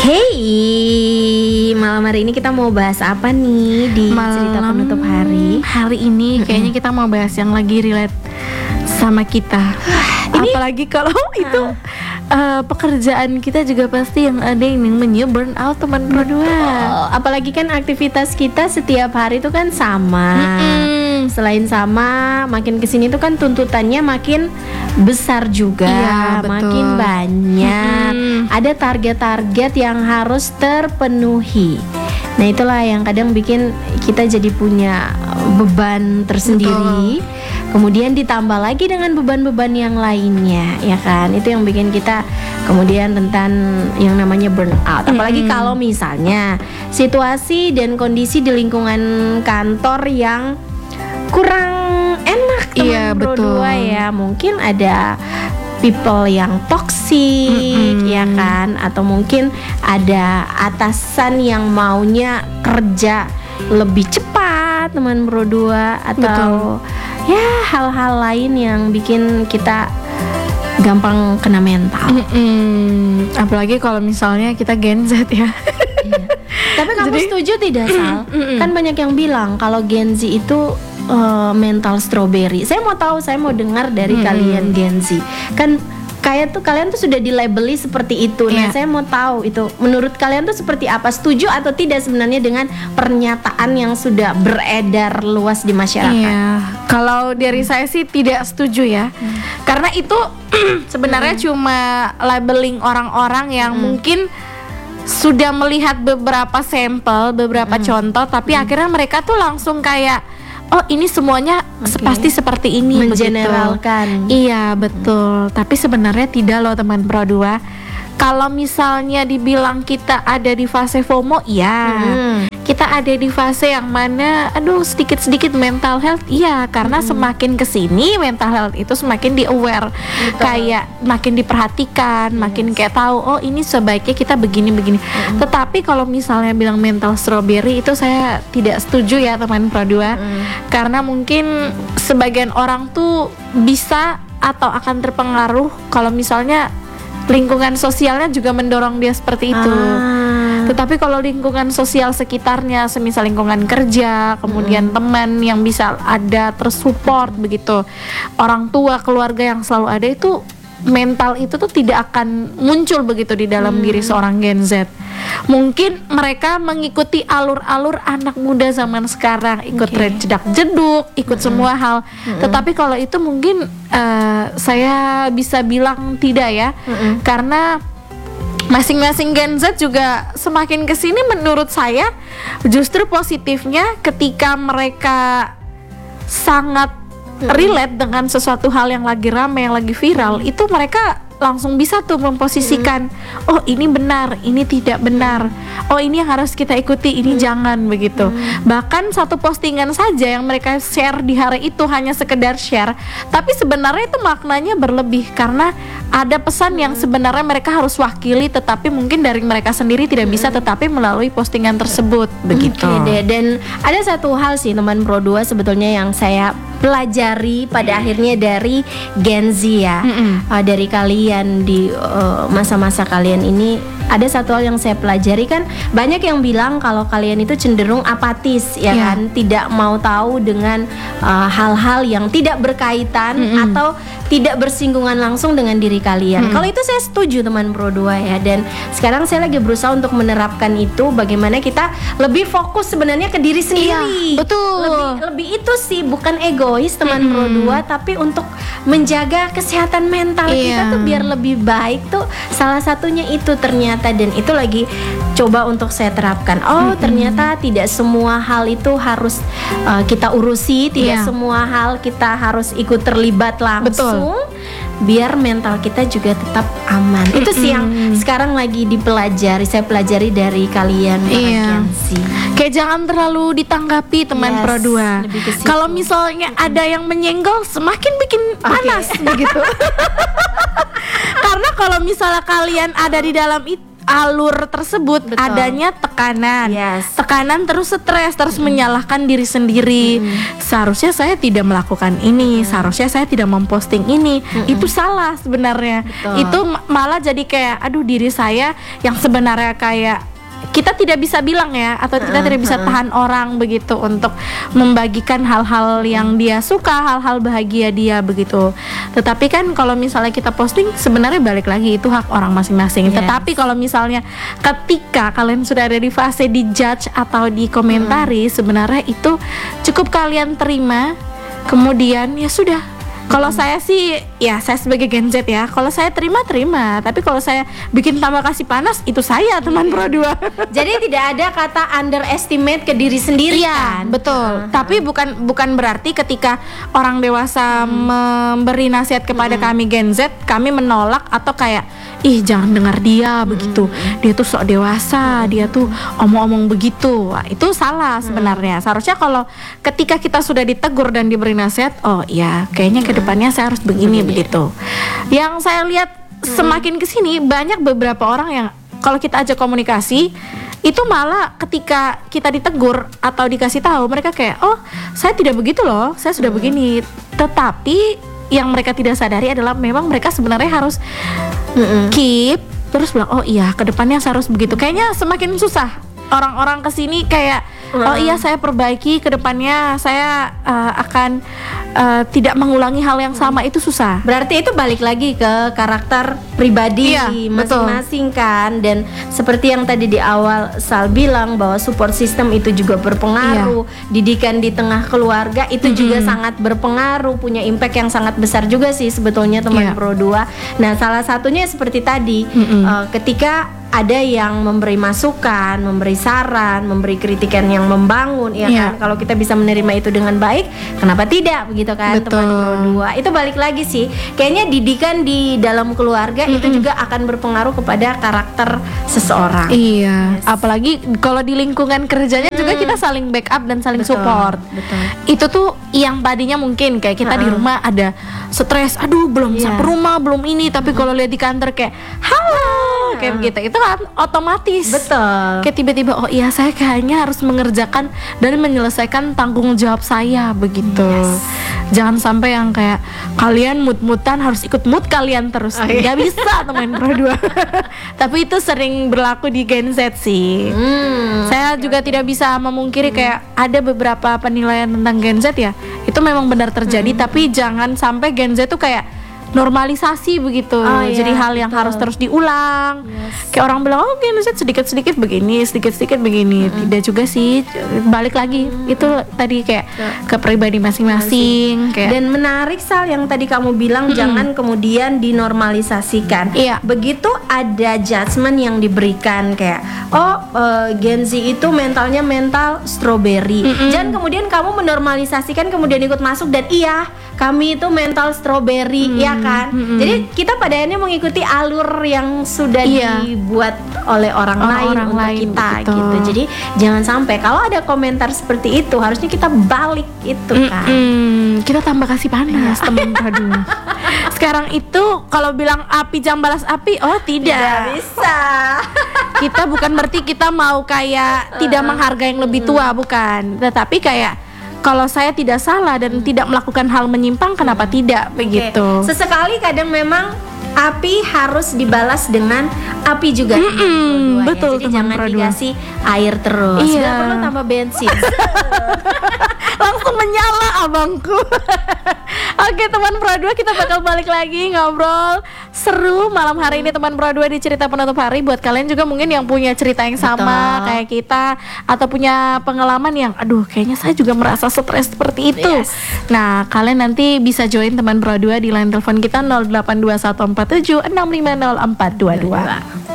Hey, malam hari ini kita mau bahas apa nih di cerita penutup hari? Hari ini kayaknya kita mau bahas yang lagi relate sama kita. Apalagi kalau itu pekerjaan kita juga pasti yang ada yang namanya burn out, teman berdua. Apalagi kan aktivitas kita setiap hari itu kan sama. Selain sama, makin kesini tuh kan tuntutannya makin besar juga, makin banyak. Ada target-target yang harus terpenuhi. Nah itulah yang kadang bikin kita jadi punya beban tersendiri. Kemudian ditambah lagi dengan beban-beban yang lainnya, ya kan? Itu yang bikin kita kemudian rentan yang namanya burnout. Apalagi kalau misalnya situasi dan kondisi di lingkungan kantor yang kurang enak, teman berdua ya. Mungkin ada people yang toksik, ya kan? Atau mungkin ada atasan yang maunya kerja lebih cepat, teman berdua. Atau ya hal-hal lain yang bikin kita gampang kena mental. Apalagi kalau misalnya kita Gen Z ya. Tapi kamu setuju tidak, Sal? Kan banyak yang bilang kalau Gen Z itu mental strawberry. Saya mau dengar dari kalian Gen Z. Kan kalian tuh sudah dilabeli seperti itu. Nah, saya mau tahu itu menurut kalian tuh seperti apa? Setuju atau tidak sebenarnya dengan pernyataan yang sudah beredar luas di masyarakat? Kalau dari saya sih tidak setuju ya. Karena itu sebenarnya cuma labeling orang-orang yang mungkin sudah melihat beberapa sampel, beberapa contoh, tapi akhirnya mereka tuh langsung kayak, oh ini semuanya pasti seperti ini, mengeneralkan. Iya betul. Tapi sebenarnya tidak loh teman Pro 2. Kalau misalnya dibilang kita ada di fase FOMO, kita ada di fase yang mana, sedikit-sedikit mental health, karena semakin kesini mental health itu semakin di-aware, kayak makin diperhatikan, makin kayak tahu, oh ini sebaiknya kita begini-begini. Tetapi kalau misalnya bilang mental strawberry itu saya tidak setuju ya teman Pro 2, karena mungkin sebagian orang tuh bisa atau akan terpengaruh kalau misalnya lingkungan sosialnya juga mendorong dia seperti itu. Tetapi kalau lingkungan sosial sekitarnya, semisal lingkungan kerja, kemudian teman yang bisa ada tersupport begitu, orang tua, keluarga yang selalu ada, itu mental itu tuh tidak akan muncul begitu di dalam diri seorang Gen Z. Mungkin mereka mengikuti alur-alur anak muda zaman sekarang, ikut tren jedak-jeduk, ikut semua hal. Tetapi kalau itu mungkin saya bisa bilang tidak ya, karena masing-masing Gen Z juga semakin kesini menurut saya justru positifnya ketika mereka sangat relate dengan sesuatu hal yang lagi rame, yang lagi viral, itu mereka langsung bisa tuh memposisikan, oh ini benar, ini tidak benar, oh ini yang harus kita ikuti, ini jangan begitu. Bahkan satu postingan saja yang mereka share di hari itu hanya sekedar share, tapi sebenarnya itu maknanya berlebih karena ada pesan yang sebenarnya mereka harus wakili, tetapi mungkin dari mereka sendiri tidak bisa, tetapi melalui postingan tersebut begitu. Dan ada satu hal sih teman Pro 2 sebetulnya yang saya pelajari pada akhirnya dari Gen Z ya, dari kalian di masa-masa kalian ini. Ada satu hal yang saya pelajari, kan banyak yang bilang kalau kalian itu cenderung apatis ya kan, tidak mau tahu dengan hal-hal yang tidak berkaitan atau tidak bersinggungan langsung dengan diri kalian. Kalau itu saya setuju teman Pro 2 ya, dan sekarang saya lagi berusaha untuk menerapkan itu, bagaimana kita lebih fokus sebenarnya ke diri sendiri. Betul. Lebih itu sih, bukan egois teman Pro 2, tapi untuk menjaga kesehatan mental kita tuh biar lebih baik tuh salah satunya itu ternyata, dan itu lagi coba untuk saya terapkan. Ternyata tidak semua hal itu harus kita urusi, tidak semua hal kita harus ikut terlibat langsung. Biar mental kita juga tetap aman. Itu sih yang sekarang lagi dipelajari, saya pelajari dari kalian Gen Z. Kayak jangan terlalu ditanggapi teman Pro 2. Kalau misalnya ada yang menyenggol, semakin bikin panas begitu. Karena kalau misalnya kalian ada di dalam alur tersebut adanya tekanan. Tekanan terus stres, terus menyalahkan diri sendiri. Seharusnya saya tidak melakukan ini, seharusnya saya tidak memposting ini. Itu salah sebenarnya. Itu malah jadi kayak aduh, diri saya yang sebenarnya kayak kita tidak bisa bilang ya, atau kita tidak bisa tahan orang begitu untuk membagikan hal-hal yang dia suka, hal-hal bahagia dia begitu. Tetapi kan kalau misalnya kita posting, sebenarnya balik lagi itu hak orang masing-masing. Tetapi kalau misalnya ketika kalian sudah ada di fase dijudge atau dikomentari, sebenarnya itu cukup kalian terima, kemudian ya sudah. Kalau saya sih, ya saya sebagai Gen Z ya, kalau saya terima. Tapi kalau saya bikin tambah kasih panas, itu saya teman Pro 2. Jadi tidak ada kata underestimate ke diri sendiri kan? Betul. Tapi bukan berarti ketika orang dewasa memberi nasihat kepada kami Gen Z, kami menolak atau kayak ih jangan dengar dia begitu. Dia tuh sok dewasa, dia tuh omong-omong begitu. Wah, itu salah sebenarnya. Seharusnya kalau ketika kita sudah ditegur dan diberi nasihat, oh iya kayaknya kedepannya saya harus begini begitu. Yang saya lihat semakin kesini banyak beberapa orang yang kalau kita ajak komunikasi itu malah ketika kita ditegur atau dikasih tahu mereka kayak oh saya tidak begitu loh, saya sudah begini. Tetapi yang mereka tidak sadari adalah memang mereka sebenarnya harus keep terus bilang oh iya kedepannya saya harus begitu. Kayaknya semakin susah orang-orang kesini kayak oh iya saya perbaiki kedepannya saya akan tidak mengulangi hal yang sama. Itu susah. Berarti itu balik lagi ke karakter pribadi masing-masing kan. Dan seperti yang tadi di awal Sal bilang bahwa support system itu juga berpengaruh. Didikan di tengah keluarga itu juga sangat berpengaruh, punya impact yang sangat besar juga sih sebetulnya teman Pro 2. Nah salah satunya seperti tadi ketika ada yang memberi masukan, memberi saran, memberi kritikan yang membangun, ya kan? Kalau kita bisa menerima itu dengan baik, kenapa tidak, begitu kan, teman Pro 2? Itu balik lagi sih, kayaknya didikan di dalam keluarga itu juga akan berpengaruh kepada karakter seseorang. Iya, apalagi kalau di lingkungan kerjanya juga kita saling backup dan saling support. Itu tuh yang tadinya mungkin kayak kita di rumah ada stres, aduh belum sampai rumah, belum ini, tapi kalau lihat di kantor kayak halo kayak begitu, itu kan otomatis kayak tiba-tiba oh iya saya kayaknya harus mengerjakan dan menyelesaikan tanggung jawab saya begitu. Jangan sampai yang kayak kalian mood-moodan harus ikut mood kalian terus, nggak bisa teman Pro 2. Tapi itu sering berlaku di Gen Z sih. Saya juga tidak bisa memungkiri kayak ada beberapa penilaian tentang Gen Z ya, itu memang benar terjadi. Tapi jangan sampai Gen Z tuh kayak normalisasi begitu. Jadi hal yang harus terus diulang. Kayak orang bilang oh Gen Z sedikit-sedikit begini, sedikit-sedikit begini. Tidak juga sih. Balik lagi itu tadi kayak ke pribadi masing-masing kayak. Dan menarik Sal yang tadi kamu bilang jangan kemudian dinormalisasikan. Begitu ada judgement yang diberikan kayak Gen Z itu mentalnya mental strawberry. Jangan kemudian kamu menormalisasikan kemudian ikut masuk dan iya kami itu mental strawberry, ya kan? Jadi kita pada akhirnya mengikuti alur yang sudah dibuat oleh orang lain untuk kita gitu. Jadi jangan sampai kalau ada komentar seperti itu harusnya kita balik itu kan. Kita tambah kasih panas teman Pro 2. Sekarang itu kalau bilang api jangan balas api, oh tidak bisa. Kita bukan berarti kita mau kayak tidak menghargai yang lebih tua, bukan. Tetapi kayak kalau saya tidak salah dan tidak melakukan hal menyimpang, kenapa tidak begitu? Sesekali kadang memang api harus dibalas dengan api juga. Betul, jadi jangan dikasih air terus. Nggak perlu tambah bensin. Langsung menyala abangku. Oke teman Pro 2, kita bakal balik lagi ngobrol seru malam hari ini teman Pro 2 di cerita penutup hari. Buat kalian juga mungkin yang punya cerita yang sama kayak kita atau punya pengalaman yang aduh kayaknya saya juga merasa stres seperti itu. Nah kalian nanti bisa join teman Pro 2 di line telepon kita 082147650422.